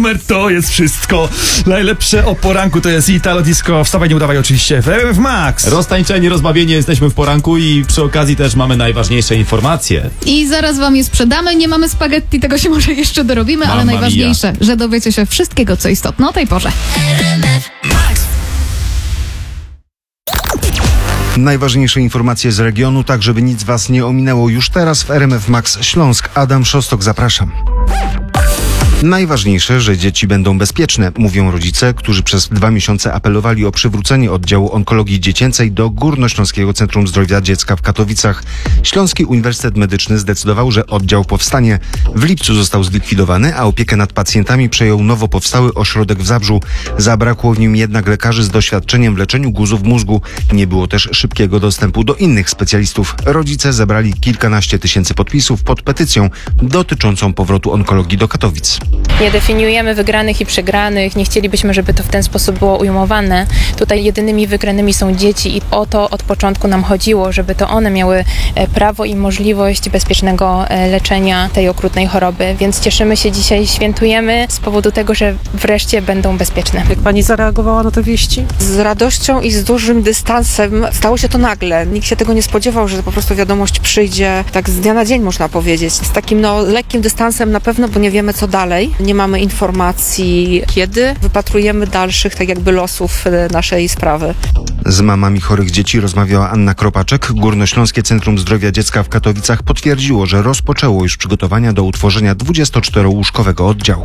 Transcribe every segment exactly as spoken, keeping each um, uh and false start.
numer to jest wszystko. Najlepsze o poranku to jest Italo Disco. Wstawaj, nie udawaj oczywiście w R M F Max. Roztańczeni, rozbawieni jesteśmy w poranku i przy okazji też mamy najważniejsze informacje. I zaraz wam je sprzedamy. Nie mamy spaghetti, tego się może jeszcze dorobimy, Mamma ale najważniejsze, mia. że dowiecie się wszystkiego, co istotne o tej porze. Najważniejsze informacje z regionu, tak żeby nic was nie ominęło już teraz w R M F Max Śląsk. Adam Szostok, zapraszam. Najważniejsze, że dzieci będą bezpieczne, mówią rodzice, którzy przez dwa miesiące apelowali o przywrócenie oddziału onkologii dziecięcej do Górnośląskiego Centrum Zdrowia Dziecka w Katowicach. Śląski Uniwersytet Medyczny zdecydował, że oddział powstanie. W lipcu został zlikwidowany, a opiekę nad pacjentami przejął nowo powstały ośrodek w Zabrzu. Zabrakło w nim jednak lekarzy z doświadczeniem w leczeniu guzów mózgu. Nie było też szybkiego dostępu do innych specjalistów. Rodzice zebrali kilkanaście tysięcy podpisów pod petycją dotyczącą powrotu onkologii do Katowic. Nie definiujemy wygranych i przegranych, nie chcielibyśmy, żeby to w ten sposób było ujmowane. Tutaj jedynymi wygranymi są dzieci i o to od początku nam chodziło, żeby to one miały prawo i możliwość bezpiecznego leczenia tej okrutnej choroby. Więc cieszymy się dzisiaj, świętujemy z powodu tego, że wreszcie będą bezpieczne. Jak pani zareagowała na te wieści? Z radością i z dużym dystansem. Stało się to nagle. Nikt się tego nie spodziewał, że po prostu wiadomość przyjdzie tak z dnia na dzień, można powiedzieć. Z takim no lekkim dystansem na pewno, bo nie wiemy co dalej. Nie mamy informacji kiedy. Wypatrujemy dalszych tak jakby losów naszej sprawy. Z mamami chorych dzieci rozmawiała Anna Kropaczek. Górnośląskie Centrum Zdrowia Dziecka w Katowicach potwierdziło, że rozpoczęło już przygotowania do utworzenia dwudziestoczterołóżkowego oddziału.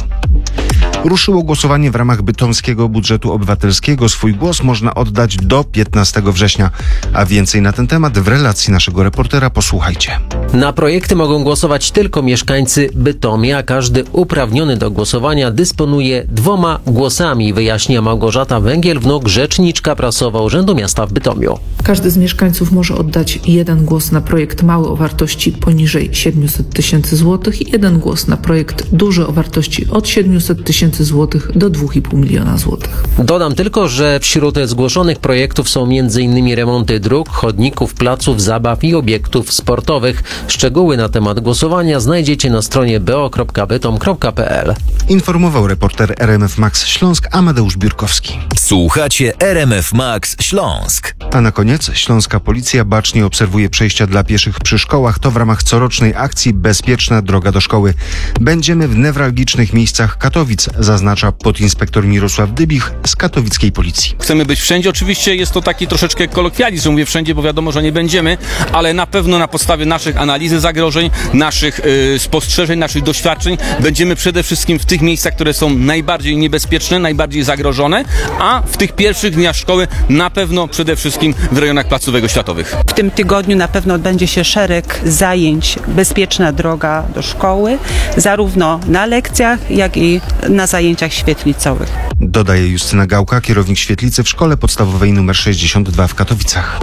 Ruszyło głosowanie w ramach bytomskiego budżetu obywatelskiego. Swój głos można oddać do piętnastego września. A więcej na ten temat w relacji naszego reportera posłuchajcie. Na projekty mogą głosować tylko mieszkańcy Bytomia. Każdy uprawniony do głosowania dysponuje dwoma głosami, wyjaśnia Małgorzata Węgiel-Wnuk, rzeczniczka prasowa Urzędu Miasta w Bytomiu. Każdy z mieszkańców może oddać jeden głos na projekt mały o wartości poniżej siedmiuset tysięcy złotych i jeden głos na projekt duży o wartości od siedmiuset tysięcy złotych do dwa i pół miliona złotych. Dodam tylko, że wśród zgłoszonych projektów są między innymi remonty dróg, chodników, placów zabaw i obiektów sportowych. Szczegóły na temat głosowania znajdziecie na stronie b o kropka bytom kropka p l. Informował reporter R M F Max Śląsk Amadeusz Biurkowski. Słuchacie R M F Max Śląsk. A na koniec śląska policja bacznie obserwuje przejścia dla pieszych przy szkołach. To w ramach corocznej akcji Bezpieczna droga do szkoły. Będziemy w newralgicznych miejscach Katowic, zaznacza podinspektor Mirosław Dybich z katowickiej policji. Chcemy być wszędzie. Oczywiście jest to taki troszeczkę kolokwializm, że mówię wszędzie, bo wiadomo, że nie będziemy, ale na pewno na podstawie naszych analizy zagrożeń, naszych yy, spostrzeżeń, naszych doświadczeń będziemy przede wszystkim w tych miejscach, które są najbardziej niebezpieczne, najbardziej zagrożone, a w tych pierwszych dniach szkoły na pewno przede wszystkim w rejonach placówek oświatowych. W tym tygodniu na pewno odbędzie się szereg zajęć Bezpieczna droga do szkoły, zarówno na lekcjach, jak i na zajęciach świetlicowych. Dodaje Justyna Gałka, kierownik świetlicy w szkole podstawowej nr sześćdziesiąt dwa w Katowicach.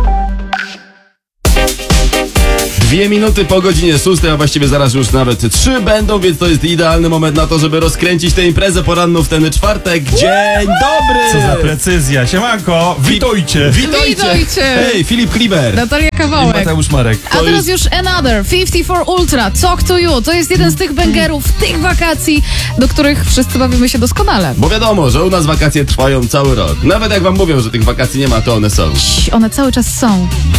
Dwie minuty po godzinie szóstej, a właściwie zaraz już nawet trzy będą, więc to jest idealny moment na to, żeby rozkręcić tę imprezę poranną w ten czwartek. Dzień dobry! Co za precyzja. Siemanko, witajcie. Witajcie! Witajcie. Hej, Filip Kliber. Natalia I Kawałek. Mateusz Marek. A teraz już Another, pięćdziesiąt cztery Ultra, Talk to You. To jest jeden z tych bangerów, tych wakacji, do których wszyscy bawimy się doskonale. Bo wiadomo, że u nas wakacje trwają cały rok. Nawet jak wam mówią, że tych wakacji nie ma, to one są. One cały czas są.